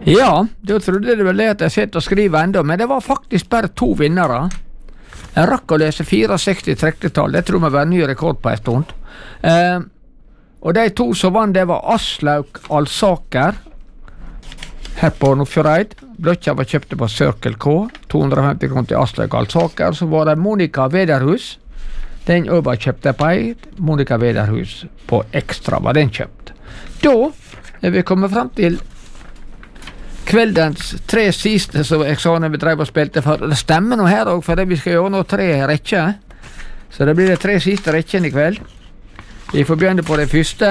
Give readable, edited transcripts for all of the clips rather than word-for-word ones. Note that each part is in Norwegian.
Ja, da trodde du vel det at jeg sitter og skriver enda, men det var faktisk bare 2 vinnere. Jeg rakk å lese 64 trektetall, det tror jeg var en ny rekord på en stund. Og de 2 som vann, det var Aslaug Alsaker, her på Nordfjordeid. Bløtja var kjøpte på Circle K, 250 kroner til Aslaug Alsaker. Så var det Monica Vederhus, den også var kjøpt på eid. Monica Vederhus på Ekstra var den kjøpt. Da er vi kommet frem til kveldens 3 siste som jeg sa når vi drev og spilte for. Det stemmer nå her også, for vi skal gjøre nå 3 rekker. Så det blir de 3 siste rekkene i kveld. Vi får begynne på det første.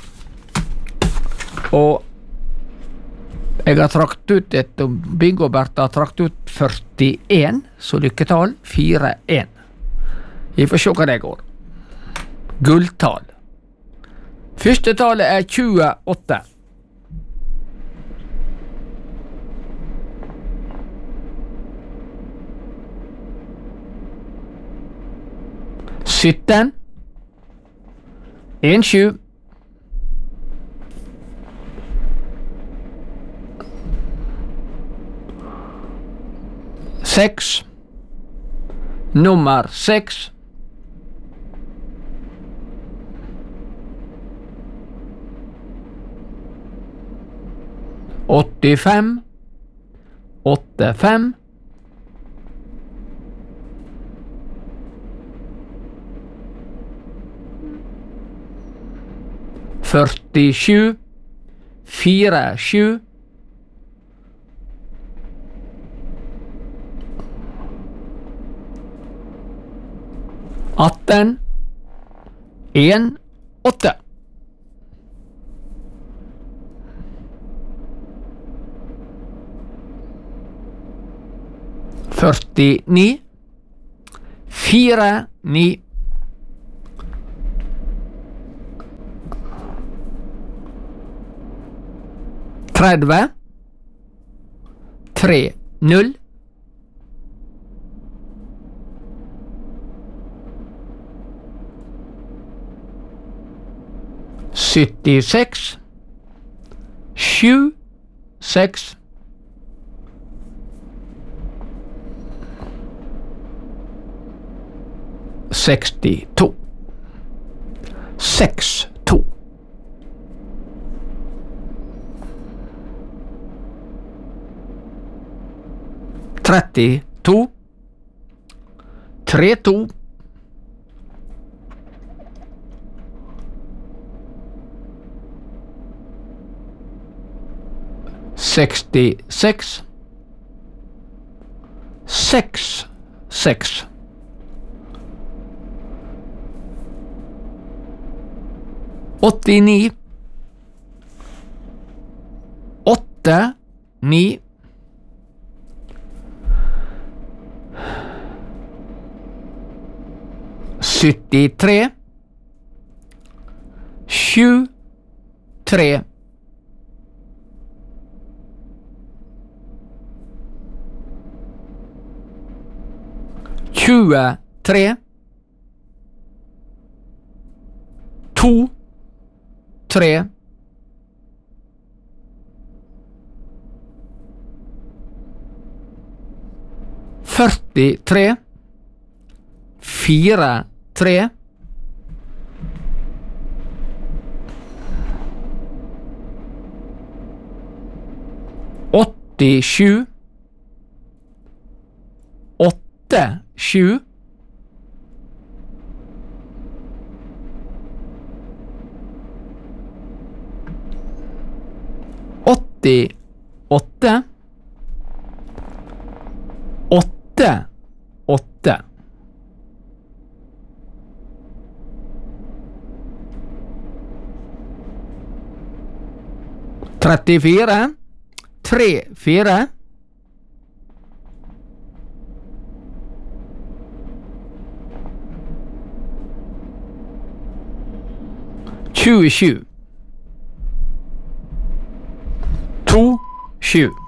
Og jeg har trakt ut Bingo Bertha har trakt ut 41, så lykketall 4-1. Vi får se hva det går. Gulltall. Første tallet er 28. Sytten. 1-7. 6. Nummer 6. 85. 85. 47. 47. 18. 1, 8. 49. 4, 9. 30. 3, 0. 76. 7, 6. 62. 6, 2. 32. 3, 2. 66. 6, 6. 89. 8, 9. 73. 7, 3. 23. 2, 3. 43. 4, 3. 87. 8, 7. 88. 8, 8. 34. 3, 4. 27. 2, 7.